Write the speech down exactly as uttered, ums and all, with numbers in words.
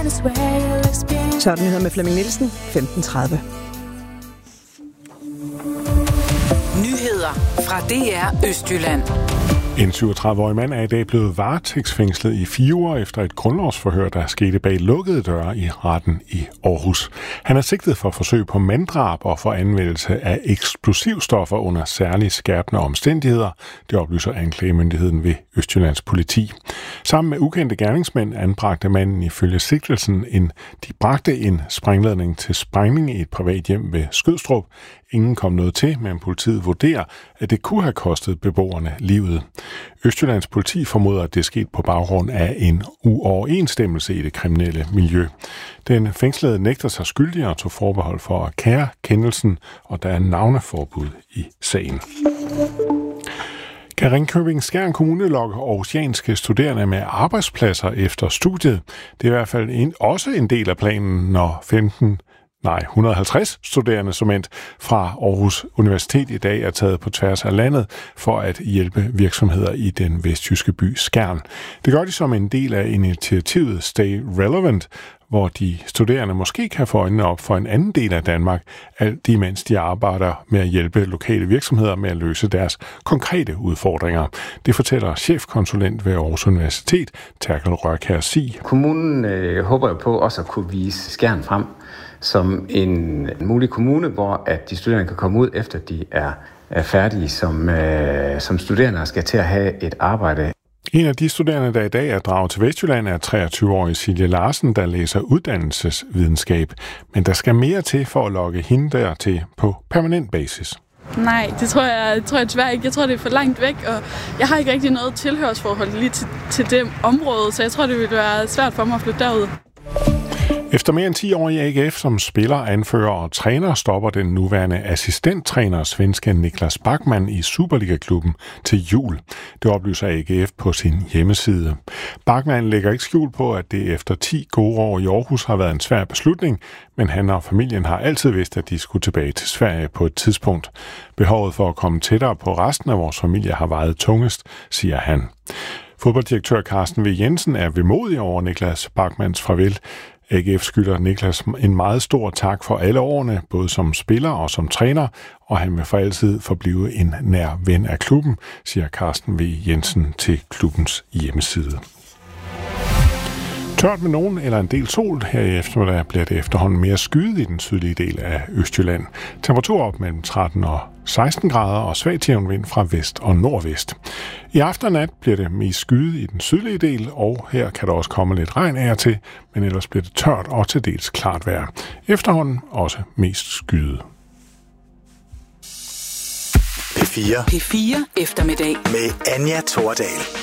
Så er det nyheder med Flemming Nielsen, femten tredive. Nyheder fra D R Østjylland. En syvogtredive-årig mand er i dag blevet varetægtsfængslet i fire uger efter et grundlovsforhør, der skete bag lukkede døre i retten i Aarhus. Han er sigtet for forsøg på manddrab og for anvendelse af eksplosivstoffer under særligt skærpende omstændigheder, det oplyser anklagemyndigheden ved Østjyllands politi. Sammen med ukendte gerningsmænd anbragte manden ifølge sigtelsen en, de bragte en sprængladning til sprængning i et privat hjem ved Skødstrup. Ingen kom noget til, men politiet vurderer, at det kunne have kostet beboerne livet. Østjyllands politi formoder, at det er sket på baggrund af en uoverensstemmelse i det kriminelle miljø. Den fængslede nægter sig skyldig og tog forbehold for at kære kendelsen, og der er navneforbud i sagen. Kan Ringkøbing-Skjern Kommune lokke aarhusianske studerende med arbejdspladser efter studiet? Det er i hvert fald en, også en del af planen, når femten Nej, et hundrede og halvtreds studerende som endt fra Aarhus Universitet i dag er taget på tværs af landet for at hjælpe virksomheder i den vestjyske by Skjern. Det gør de som en del af initiativet Stay Relevant, hvor de studerende måske kan få øjnene op for en anden del af Danmark, alt imens de arbejder med at hjælpe lokale virksomheder med at løse deres konkrete udfordringer. Det fortæller chefkonsulent ved Aarhus Universitet, Terkel Rørkjær Sig. Kommunen øh, håber jo på også at kunne vise Skjern frem som en mulig kommune, hvor at de studerende kan komme ud, efter de er, er færdige som, øh, som studerende og skal til at have et arbejde. En af de studerende, der i dag er draget til Vestjylland, er treogtyve-årige Silje Larsen, der læser uddannelsesvidenskab. Men der skal mere til for at lokke hende der til på permanent basis. Nej, det tror jeg, det tror jeg desværre ikke. Jeg tror, det er for langt væk, og jeg har ikke rigtig noget tilhørsforhold lige til, til det område, så jeg tror, det vil være svært for mig at flytte derud. Efter mere end ti år i A G F som spiller, anfører og træner, stopper den nuværende assistenttræner, svenske Niklas Backman, i Superliga-klubben til jul. Det oplyser A G F på sin hjemmeside. Backman lægger ikke skjul på, at det efter ti gode år i Aarhus har været en svær beslutning, men han og familien har altid vidst, at de skulle tilbage til Sverige på et tidspunkt. Behovet for at komme tættere på resten af vores familie har vejet tungest, siger han. Fodbolddirektør Carsten V. Jensen er vemodig over Niklas Backmans farvel. A G F skylder Niklas en meget stor tak for alle årene, både som spiller og som træner, og han vil for altid forblive en nær ven af klubben, siger Carsten V. Jensen til klubbens hjemmeside. Tørt med nogen eller en del sol. Her i eftermiddag bliver det efterhånden mere skyet i den sydlige del af Østjylland. Temperatur op mellem tretten og seksten grader og svag til jævnvind fra vest og nordvest. I aften og nat bliver det mest skyet i den sydlige del, og her kan der også komme lidt regn af og til, men ellers bliver det tørt og til dels klart vejr. Efterhånden også mest skyet. P fire. P fire eftermiddag med Anja Thordal.